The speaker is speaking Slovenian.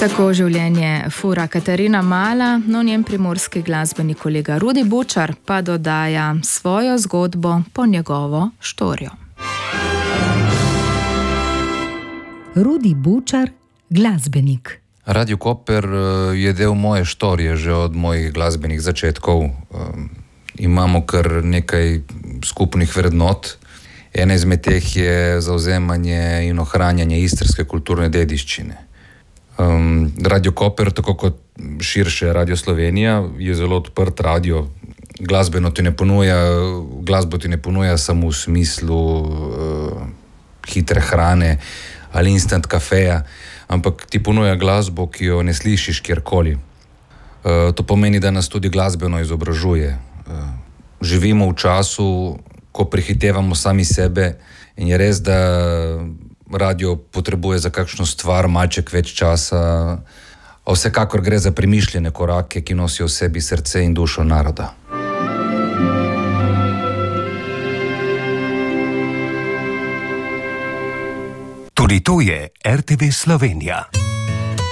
Tako življenje fura Katarina Mala, no njen primorski glasbeni kolega Rudi Bučar pa dodaja svojo zgodbo po njegovo štorjo. Rudi Bučar, glasbenik. Radio Koper je del moje štorije že od mojih glasbenih začetkov. Imamo kar nekaj skupnih vrednot. Ena izmed teh je zavzemanje in ohranjanje istrske kulturne dediščine. Radio Koper, tako kot širše Radio Slovenija, je zelo odprt radio. Glasbo ti ne ponuja samo v smislu hitre hrane ali instant kafeja, ampak ti ponuja glasbo, ki jo ne slišiš kjerkoli. To pomeni, da nas tudi glasbeno izobražuje. Živimo v času, ko prehitevamo sami sebe in je res, da radio potrebuje za kakšno stvar malček več časa, a vsekakor gre za premišljene korake, ki nosijo v sebi srce in dušo naroda. Tudi to je RTV Slovenija.